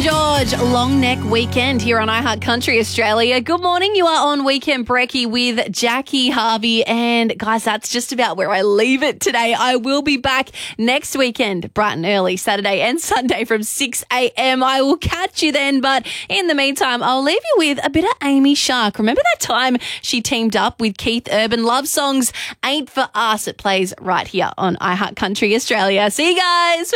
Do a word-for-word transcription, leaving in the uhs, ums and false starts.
George, Long Neck Weekend here on iHeart Country Australia. Good morning. You are on Weekend Brekkie with Jackie Harvey. And guys, that's just about where I leave it today. I will be back next weekend, bright and early, Saturday and Sunday from six a.m. I will catch you then. But in the meantime, I'll leave you with a bit of Amy Shark. Remember that time she teamed up with Keith Urban? Love songs ain't for us. It plays right here on iHeart Country Australia. See you guys.